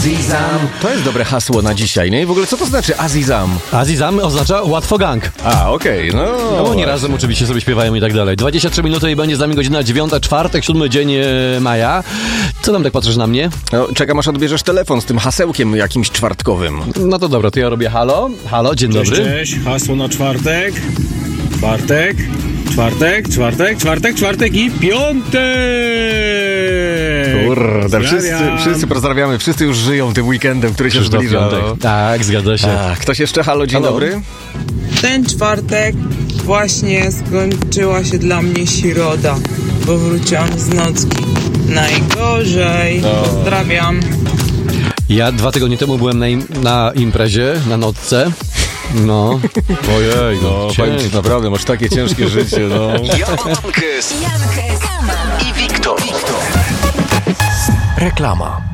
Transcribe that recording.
Azizam. To jest dobre hasło na dzisiaj, nie? I w ogóle co to znaczy Azizam? Azizam oznacza łatwo gang. A, okej, no. No oni razem oczywiście sobie śpiewają i tak dalej. 23 minuty i będzie z nami godzina 9, czwartek, 7 dzień maja. Co tam tak patrzysz na mnie? No, czekam aż odbierzesz telefon z tym hasełkiem jakimś czwartkowym. No to dobra, to ja robię halo. Halo, dzień dobry. Cześć, hasło na czwartek i piątek! Kurde, wszyscy pozdrawiamy, wszyscy już żyją tym weekendem, który się Krzysztof zbliża. Piątek. Tak, zgadza się. A, ktoś jeszcze? Halo, dzień Halo. dobry. Ten czwartek właśnie skończyła się dla mnie środa, bo wróciłam z nocki. Najgorzej. Pozdrawiam. Ja 2 tygodnie temu byłem na imprezie, na nocce. No, ojej, no, Powiem ci, naprawdę, masz takie ciężkie życie, no. Jankes i Wiktor. Reklama.